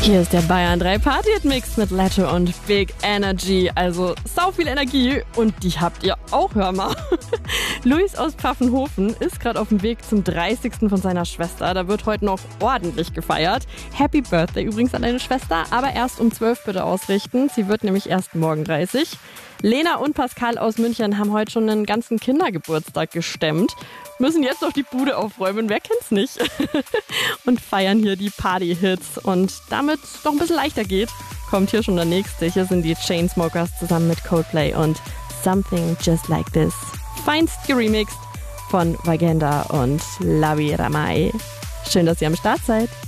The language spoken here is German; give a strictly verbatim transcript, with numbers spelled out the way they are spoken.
Hier ist der Bayern drei Party Mix mit Letto und Big Energy. Also sau viel Energie und die habt ihr auch, hör mal. Luis aus Pfaffenhofen ist gerade auf dem Weg zum dreißigsten von seiner Schwester. Da wird heute noch ordentlich gefeiert. Happy Birthday übrigens an deine Schwester, aber erst um zwölf bitte ausrichten. Sie wird nämlich erst morgen dreißig. Lena und Pascal aus München haben heute schon einen ganzen Kindergeburtstag gestemmt. Müssen jetzt noch die Bude aufräumen, wer kennt's nicht? Und feiern hier die Party-Hits. Und damit es doch ein bisschen leichter geht, kommt hier schon der nächste. Hier sind die Chainsmokers zusammen mit Coldplay und Something Just Like This. Feinst geremixed von Vagenda und Lavi Ramai. Schön, dass ihr am Start seid.